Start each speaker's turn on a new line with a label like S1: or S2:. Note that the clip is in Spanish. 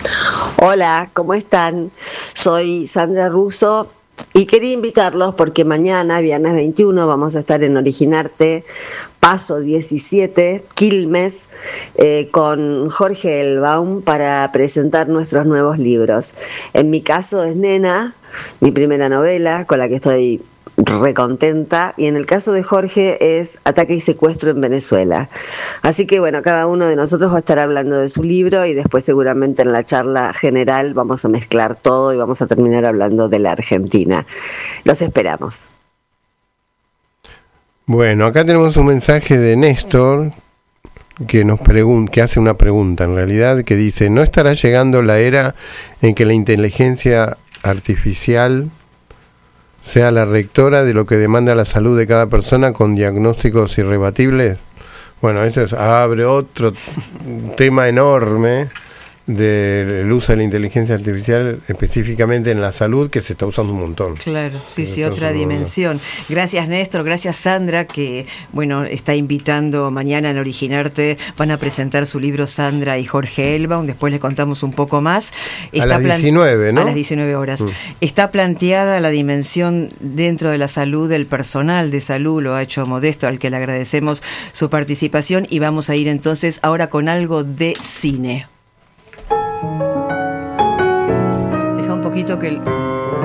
S1: Hola, ¿cómo están? Soy Sandra Russo y quería invitarlos porque mañana, viernes 21, vamos a estar en Originarte, Paso 17, Quilmes, con Jorge Elbaum para presentar nuestros nuevos libros. En mi caso es Nena, mi primera novela con la que estoy recontenta, y en el caso de Jorge es Ataque y secuestro en Venezuela. Así que bueno, cada uno de nosotros va a estar hablando de su libro y después seguramente en la charla general vamos a mezclar todo y vamos a terminar hablando de la Argentina. Los esperamos.
S2: Bueno, acá tenemos un mensaje de Néstor que nos que hace una pregunta en realidad, que dice: ¿no estará llegando la era en que la inteligencia artificial sea la rectora de lo que demanda la salud de cada persona con diagnósticos irrebatibles? Bueno, eso abre otro tema enorme del uso de la inteligencia artificial específicamente en la salud, que se está usando un montón.
S3: Claro, sí, otra dimensión. Gracias, Néstor, gracias, Sandra, que bueno, está invitando mañana en Originarte. Van a presentar su libro Sandra y Jorge Elbaum, después les contamos un poco más.
S2: A las 19, ¿no?
S3: A las 19 horas. Está planteada la dimensión dentro de la salud del personal de salud, lo ha hecho Modesto, al que le agradecemos su participación, y vamos a ir entonces ahora con algo de cine. Deja un poquito que